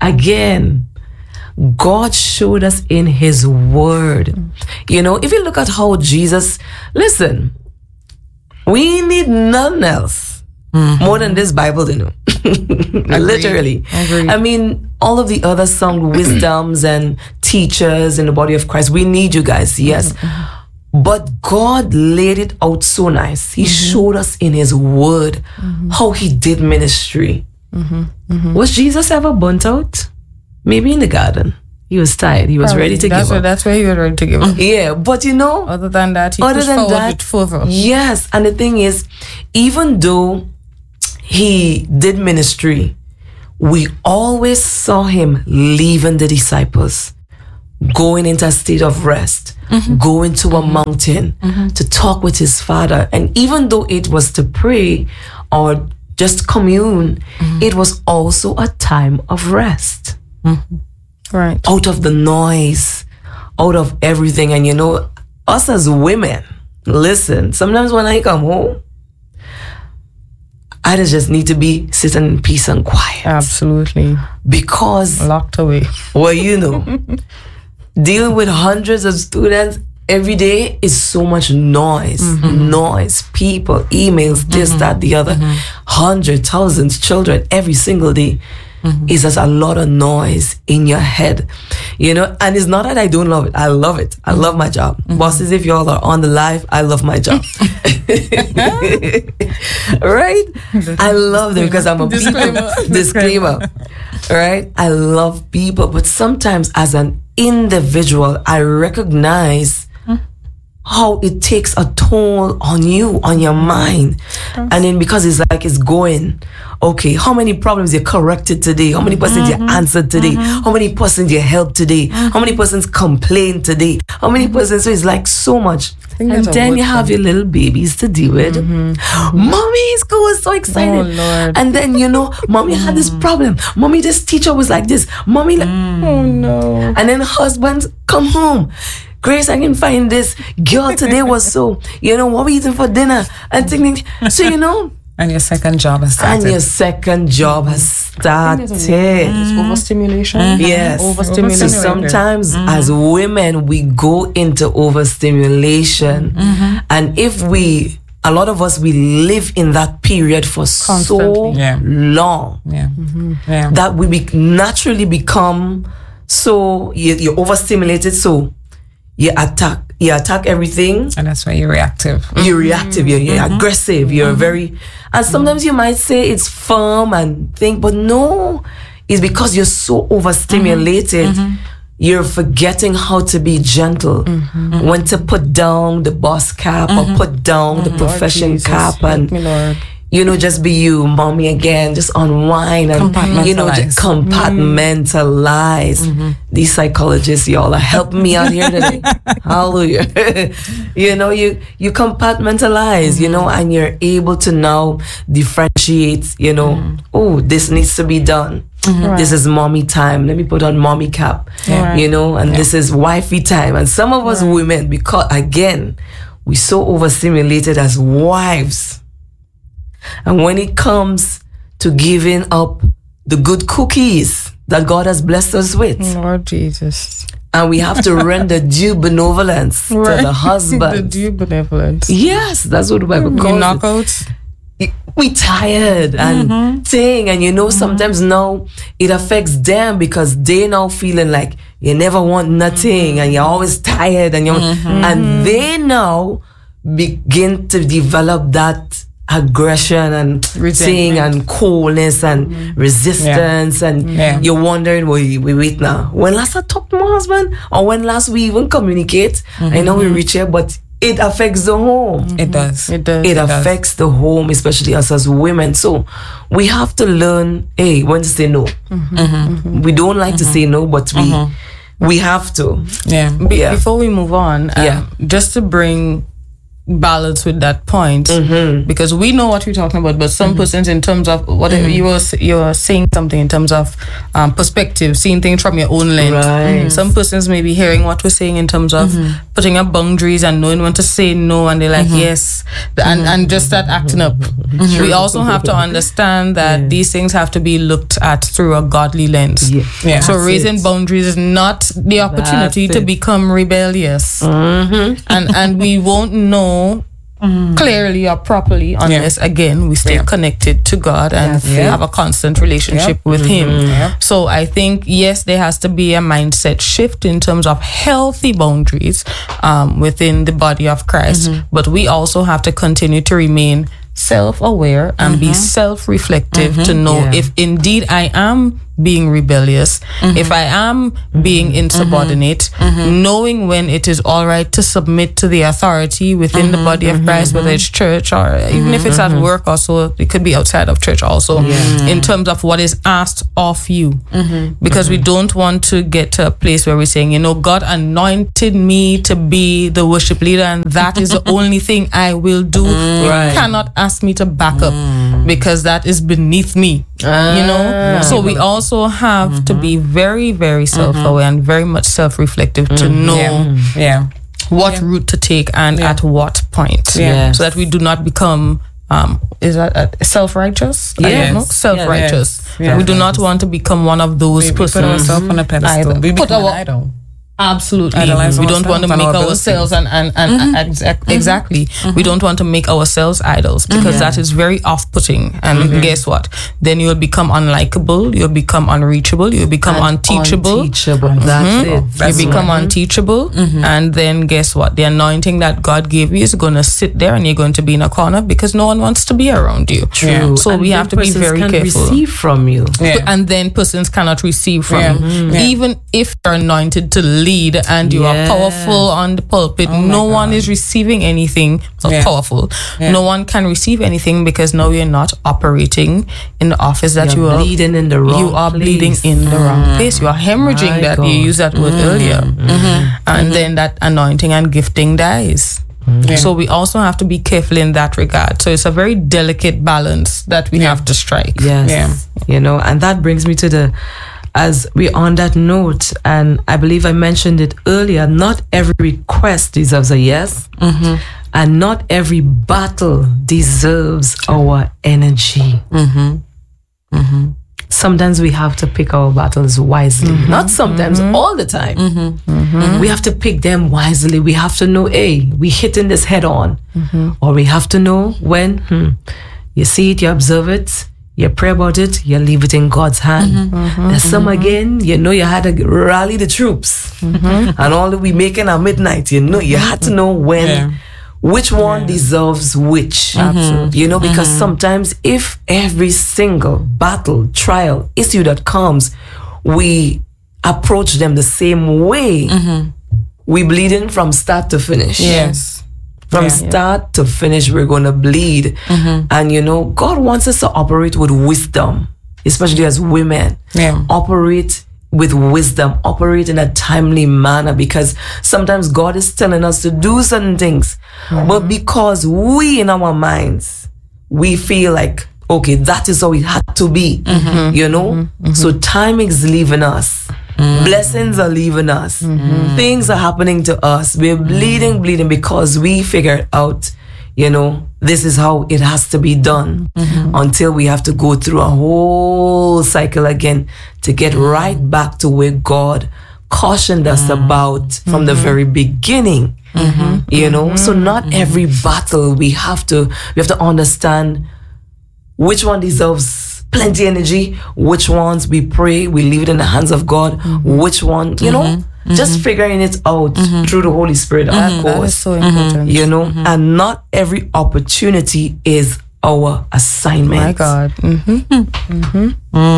again, God showed us in his word. You know, if you look at how Jesus, listen, we need nothing else mm-hmm. more than this Bible, you know. Literally. Agreed. I mean, all of the other sound wisdoms and teachers in the body of Christ, we need you guys, yes. Mm-hmm. But God laid it out so nice. He mm-hmm. showed us in his word mm-hmm. how he did ministry. Mm-hmm. Mm-hmm. Was Jesus ever burnt out? Maybe in the garden. He was tired. He was Probably. ready to that's give where, up. That's where he was ready to give up. Yeah, but you know, other than that, he other pushed than forward that, with fervor. Yes, and the thing is, even though he did ministry, we always saw him leaving the disciples, going into a state of rest, mm-hmm. going to a mountain mm-hmm. to talk with his Father. And even though it was to pray or just commune, mm-hmm. it was also a time of rest. Mm-hmm. Right. Out of the noise, out of everything. And you know, us as women, listen, sometimes when I come home, I just need to be sitting in peace and quiet. Absolutely. Because locked away. Well, you know, dealing with hundreds of students every day is so much noise, mm-hmm. noise, people, emails, this, mm-hmm. that, the other, mm-hmm. hundred, thousands, children every single day. Mm-hmm. Is just a lot of noise in your head, you know. And it's not that I don't love it. I love it. I love my job. Mm-hmm. Bosses, if y'all are on the live, I love my job. Right? I love them because I'm a disclaimer. people disclaimer. Right? I love people, but sometimes as an individual, I recognize mm-hmm. how it takes a toll on you, on your mind. Mm-hmm. And then because it's like it's going, okay, how many problems you corrected today? How many persons mm-hmm. you answered today? Mm-hmm. How many persons you helped today? Mm-hmm. How many persons complained today? How many persons? So it's like so much. And then you have your little babies to deal with. Mm-hmm. Mm-hmm. Mommy, school was so excited. Oh, Lord. And then, you know, mommy mm-hmm. had this problem. Mommy, this teacher was like this. Mommy, like, mm. oh no. And then husbands come home. Grace, I can find this girl today was so, you know, what we eating for dinner? And thinking, so, you know. And your second job has started. And your second job has started. It's overstimulation. Mm-hmm. Yes. Overstimulation. So sometimes mm-hmm. as women, we go into overstimulation. Mm-hmm. And if we, a lot of us, we live in that period for Constantly. so yeah. long yeah. Mm-hmm. Yeah. that we be, naturally become so, you, you're overstimulated. So you attack. You attack everything. And that's why you're reactive. You're reactive. You're, you're mm-hmm. aggressive. You're mm-hmm. very... And sometimes mm-hmm. you might say it's firm and think, but no, it's because you're so overstimulated. Mm-hmm. You're forgetting how to be gentle. Mm-hmm. When to put down the boss cap mm-hmm. or put down mm-hmm. the profession Lord cap and... me, Lord. You know, just be you, mommy again, just unwind and, you know, just compartmentalize. Mm-hmm. These psychologists, y'all are helping me out here today. Hallelujah. You know, you, you compartmentalize, mm-hmm. you know, and you're able to now differentiate, you know, mm-hmm. oh, this needs to be done. Mm-hmm. Right. This is mommy time. Let me put on mommy cap, yeah. you know, and yeah. this is wifey time. And some of us right. women, because again, we're so overstimulated as wives. And when it comes to giving up the good cookies that God has blessed us with, Lord Jesus, and we have to render due benevolence right. to the husband. The due benevolence. Yes, that's what the Bible calls you knockouts. it. We tired and mm-hmm. thing, and you know, mm-hmm. sometimes now it affects them because they now feeling like you never want nothing, mm-hmm. and you're always tired, and you mm-hmm. and they now begin to develop that aggression and thing and coldness and mm-hmm. resistance yeah. and yeah. you're wondering, wait, wait, wait now. When last I talked to my husband or when last we even communicate, mm-hmm. I know we reach here, but it affects the home. Mm-hmm. It does. It does. It, it affects does. the home, especially us as women. So we have to learn, hey, when to say no. Mm-hmm. Mm-hmm. We don't like mm-hmm. to say no, but we mm-hmm. we have to. Yeah. Be- yeah. Before we move on, um, yeah. just to bring balance with that point, Mm-hmm. because we know what we're talking about, but some persons, in terms of whatever you were you were saying something in terms of um, perspective, seeing things from your own lens. Right. Some persons may be hearing what we're saying in terms of putting up boundaries and knowing when to say no, and they're like yes, and and just start acting up. We also have to understand that Yeah. these things have to be looked at through a godly lens. Yeah. Yeah. So That's raising it. boundaries is not the opportunity That's to it. become rebellious, Mm-hmm. and and we won't know clearly or properly unless again we stay Yeah. connected to God and That's it. have a constant relationship Yeah. with Him. Yeah. So I think yes, there has to be a mindset shift in terms of healthy boundaries um, within the body of Christ, but we also have to continue to remain self-aware and be self-reflective to know Yeah. if indeed I am being rebellious, if I am being insubordinate, knowing when it is all right to submit to the authority within the body of Christ, whether it's church or even if it's at work also, it could be outside of church also, in terms of what is asked of you. Because we don't want to get to a place where we're saying, you know, God anointed me to be the worship leader and that is the only thing I will do. Right. You cannot ask me to back up because that is beneath me. You know, so we also have to be very, very self-aware and very much self-reflective to know Yeah. Yeah. what route to take and Yeah. at what point, Yeah. so that we do not become um is that uh, self-righteous? I don't Yes. know. Self-righteous. Yes. Yeah. We do not want to become one of those We, we put persons. ourselves on a pedestal. Either. We Put become our- an idol. Absolutely. Idolize We don't want to ourselves and make our ourselves and, and, and exac- exactly. We don't want to make ourselves idols because that is very off-putting. And guess what? Then you'll become unlikable, you'll become unreachable, you'll become And unteachable. Unteachable. That's it. That's you become unteachable, and then guess what? The anointing that God gave you is going to sit there, and you're going to be in a corner because no one wants to be around you. True. So And we then have to be persons very can careful. receive from you. Yeah. And then persons cannot receive from Yeah. you. Mhm. Yeah. Even if you're anointed to lead and you are Yes. powerful on the pulpit, Oh my no one God. is receiving anything so Yeah. powerful. Yeah. No one can receive anything because now you're not operating in the office that You're you are. bleeding in the wrong You are place. bleeding in the wrong place. You are hemorrhaging. My That God. you used that word earlier, and then that anointing and gifting dies. Yeah. So we also have to be careful in that regard. So it's a very delicate balance that we have to strike. Yes. Yeah. You know, and that brings me to the, as we on that note, and I believe I mentioned it earlier, not every request deserves a yes, and not every battle deserves our energy. Sometimes we have to pick our battles wisely. Not sometimes, all the time. We have to pick them wisely. We have to know, hey, we hitting this head on. Or we have to know when hmm, you see it, you observe it, you pray about it, you leave it in God's hand. There's some again, you know, you had to rally the troops. And all that we making at midnight, you know, you had to know when. Yeah. Which one deserves which? Absolutely. You know, because sometimes if every single battle, trial, issue that comes, we approach them the same way, we bleeding from start to finish. Yes. From Yeah. start to finish, we're going to bleed. And, you know, God wants us to operate with wisdom, especially as women. Yeah. Operate with wisdom, operate in a timely manner, because sometimes God is telling us to do certain things. But because we, in our minds, we feel like, okay, that is how it had to be, you know? So time is leaving us. Blessings are leaving us. Things are happening to us. We're bleeding, bleeding because we figured out, you know, this is how it has to be done, until we have to go through a whole cycle again to get right back to where God cautioned us about from the very beginning. You know, so not every battle we have to, we have to understand which one deserves plenty energy, which ones we pray, we leave it in the hands of God, which one, you know, just figuring it out through the Holy Spirit, of That course. is so important. You know, and not every opportunity is our assignment. My God. Mm-hmm.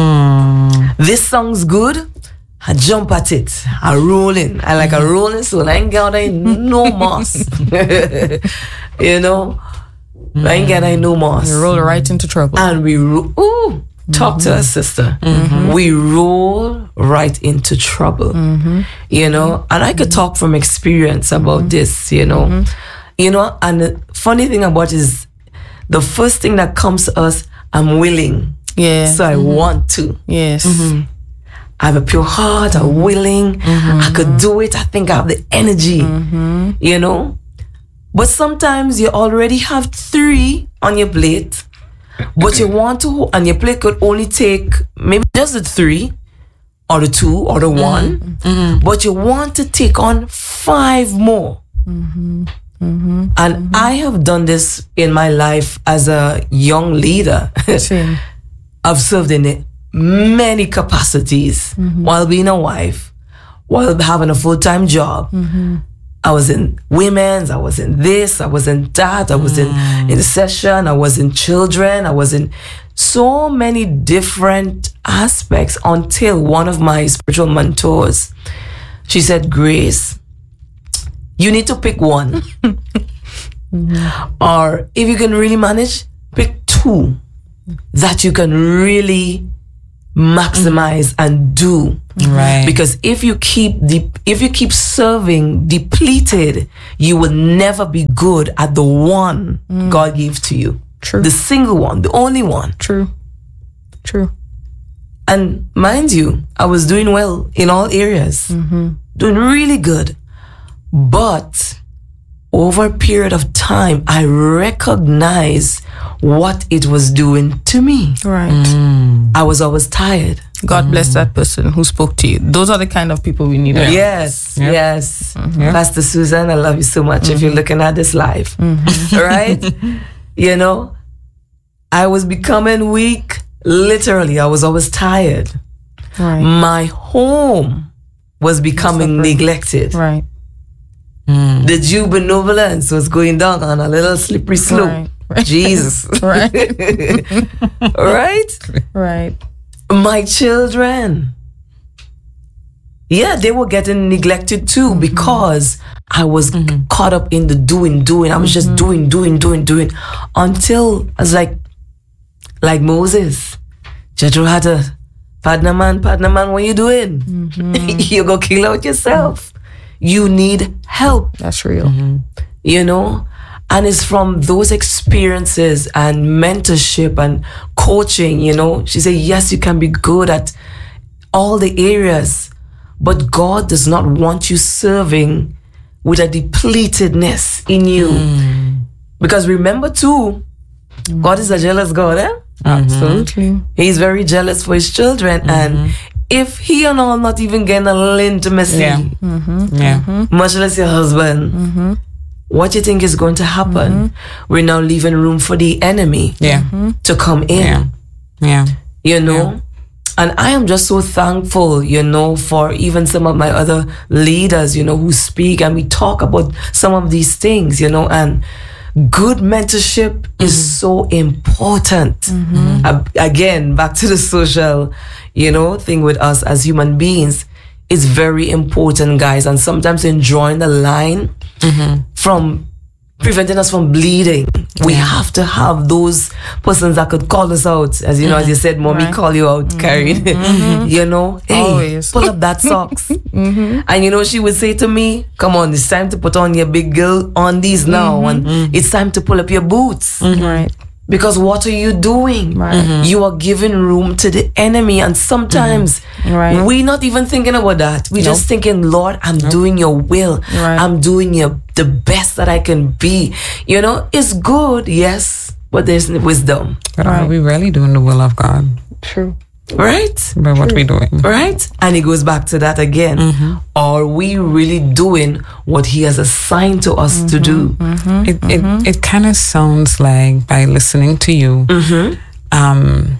This song's good. I jump at it. I roll in. I like a rolling soul. I ain't got no moss. You know, I ain't got no moss. You roll right into trouble. And we ro- ooh, talk to us, sister. We roll right into trouble. You know, and I could talk from experience about this. You know, You know, and the funny thing about it is the first thing that comes to us, I'm willing. Yeah. So I mm-hmm. want to. Yes. Mm-hmm. I have a pure heart, I'm willing, mm-hmm. I could do it, I think I have the energy, mm-hmm. you know. But sometimes you already have three on your plate, but you want to, and your plate could only take maybe just the three, or the two, or the mm-hmm. one, mm-hmm. but you want to take on five more. Mm-hmm. Mm-hmm. And mm-hmm. I have done this in my life as a young leader. I've served in it. Many capacities mm-hmm. while being a wife, while having a full-time job. Mm-hmm. I was in women's, I was in this, I was in that, I was mm. in intercession, I was in children, I was in so many different aspects until one of my spiritual mentors, she said, Grace, you need to pick one. mm-hmm. Or if you can really manage, pick two that you can really maximize mm. and do. Right. Because if you keep de- if you keep serving depleted, you will never be good at the one mm. God gave to you. True. The single one, the only one. True. True. And mind you, I was doing well in all areas. Mm-hmm. Doing really good. But over a period of time, I recognized what it was doing to me. Right. Mm. I was always tired. God mm. bless that person who spoke to you. Those are the kind of people we need. Yeah. Yes, yep. yes. Mm-hmm. Yep. Pastor Susan, I love you so much mm-hmm. if you're looking at this live. Mm-hmm. Right? You know, I was becoming weak. Literally, I was always tired. Right. My home was becoming neglected. Right. Mm. The jubilance was going down on a little slippery slope. Right. Right. Jesus. Right. Right? Right. My children. Yeah, they were getting neglected too mm-hmm. because I was mm-hmm. caught up in the doing, doing. I was mm-hmm. just doing, doing, doing, doing until I was like, like Moses. Jethro had a partner man, partner man, what you doing? Mm-hmm. You go kill out yourself. You need help. That's real. Mm-hmm. You know? And it's from those experiences and mentorship and coaching, you know. She said, yes, you can be good at all the areas, but God does not want you serving with a depletedness in you. Mm. Because remember too, mm. God is a jealous God, eh? Mm-hmm. Absolutely. He's very jealous for his children. Mm-hmm. And if he and all not even getting a little intimacy, yeah. Mm-hmm. Yeah. Mm-hmm. much less your husband, mm-hmm. what do you think is going to happen? Mm-hmm. We're now leaving room for the enemy yeah. to come in. Yeah. yeah. You know? Yeah. And I am just so thankful, you know, for even some of my other leaders, you know, who speak and we talk about some of these things, you know, and good mentorship mm-hmm. is so important. Mm-hmm. Uh, again, back to the social, you know, thing with us as human beings. It's very important, guys. And sometimes in drawing the line mm-hmm. from preventing us from bleeding, we yeah. have to have those persons that could call us out. As you know, mm-hmm. as you said, mommy right. call you out, mm-hmm. Karen. Mm-hmm. You know, hey, always pull up that socks. mm-hmm. And you know, she would say to me, come on, it's time to put on your big girl on these now. Mm-hmm. And it's time to pull up your boots. Mm-hmm. Right. Because what are you doing? Right. Mm-hmm. You are giving room to the enemy. And sometimes mm-hmm. right. we're not even thinking about that. We're nope. just thinking, Lord, I'm nope. doing your will. Right. I'm doing your the best that I can be. You know, it's good, yes, but there's wisdom. But right. are we really doing the will of God? True. Right? By what we're doing. Right? And it goes back to that again. Mm-hmm. Are we really doing what he has assigned to us mm-hmm. to do? Mm-hmm. It mm-hmm. it, it kind of sounds like, by listening to you, mm-hmm. um,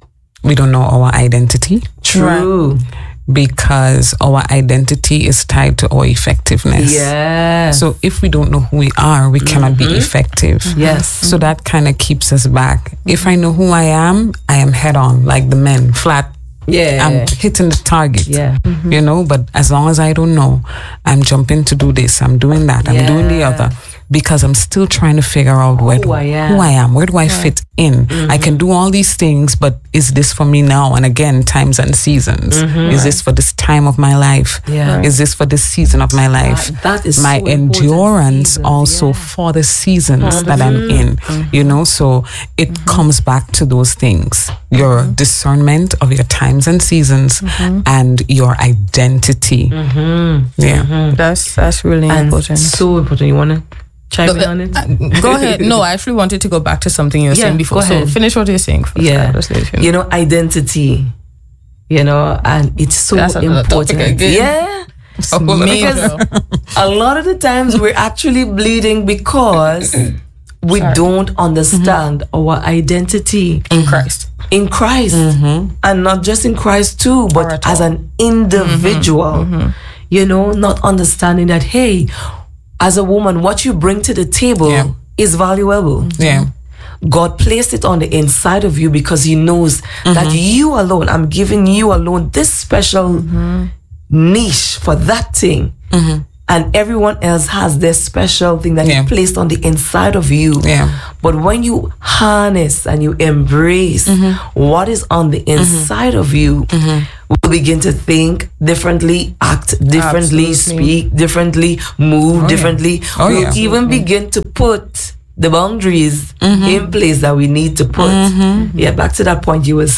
we don't know our identity. True. Right? Because our identity is tied to our effectiveness. Yeah. So if we don't know who we are, we cannot mm-hmm. be effective. Mm-hmm. Yes. So that kind of keeps us back. Mm-hmm. If I know who I am, I am head on, like the men, flat. Yeah. I'm hitting the target. Yeah. Mm-hmm. You know, but as long as I don't know, I'm jumping to do this, I'm doing that, I'm yeah. doing the other. Because I'm still trying to figure out where who, do, I, am. who I am. Where do I right. fit in. Mm-hmm. I can do all these things, but is this for me now? And again, times and seasons. Mm-hmm. Is this for this time of my life? Yeah. Is this for this season of my life? That, that is my so endurance seasons, also yeah. for the seasons mm-hmm. that I'm in. Mm-hmm. You know, so it mm-hmm. comes back to those things. Your mm-hmm. discernment of your times and seasons mm-hmm. and your identity. Mm-hmm. Yeah. Mm-hmm. That's that's really and important. So important. You wanna chime in on it? Uh, go ahead. No, I actually wanted to go back to something you were yeah, saying before. Go ahead. So finish what you're saying first. Yeah. You know, identity. You know, and it's so That's important. Yeah. Oh, because a lot of the times we're actually bleeding because we Sorry. don't understand mm-hmm. our identity in Christ. In Christ. Mm-hmm. And not just in Christ too, but as an individual. Mm-hmm. You know, not understanding that, hey, as a woman, what you bring to the table yeah. is valuable. Yeah. God placed it on the inside of you because he knows mm-hmm. that you alone, I'm giving you alone this special mm-hmm. niche for that thing. Mm-hmm. And everyone else has their special thing that yeah. he placed on the inside of you. Yeah. But when you harness and you embrace mm-hmm. what is on the inside mm-hmm. of you, mm-hmm. we'll begin to think differently, act differently, Absolutely. speak differently, move oh, differently. Yeah. Oh, we'll yeah. even begin to put the boundaries mm-hmm. in place that we need to put. Mm-hmm. Yeah, back to that point you were